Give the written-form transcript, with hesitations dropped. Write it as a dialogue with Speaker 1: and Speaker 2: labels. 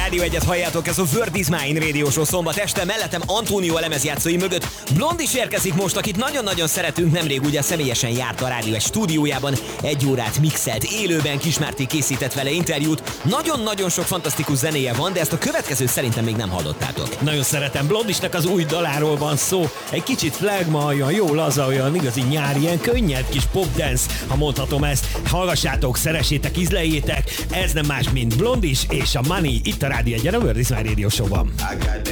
Speaker 1: Rádió 1-et halljátok, ez a Word is Mine Radio Show szombat este, mellettem Antónió a lemezjátszói mögött. Blond is érkezik most, akit nagyon-nagyon szeretünk, nemrég ugye személyesen járt a Rádió 1 stúdiójában, 1 órát mixelt, élőben Kismárté készített vele interjút. Nagyon-nagyon sok fantasztikus zenéje van, de ezt a következő szerintem még nem hallottátok.
Speaker 2: Nagyon szeretem, Blondisnak az új daláról van szó, egy kicsit flagma, olyan jó laza, olyan igazi nyári, ilyen könnyed kis popdance, ha mondhatom ezt. Hallgassátok, szeressétek, ízleljétek, ez nem más, mint Blondis és a Money itt a Rádió 1-en, a Word is Mine Radio Show-ban.